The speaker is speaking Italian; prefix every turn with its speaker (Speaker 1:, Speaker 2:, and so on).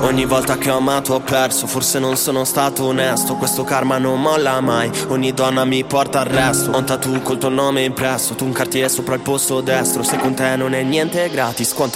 Speaker 1: Ogni volta che ho amato ho perso, forse non sono stato onesto. Questo karma non molla mai, ogni donna mi porta al resto. Ho un tattoo col tuo nome impresso, tu un cartiere sopra il posto destro. Se con te non è niente gratis, quanto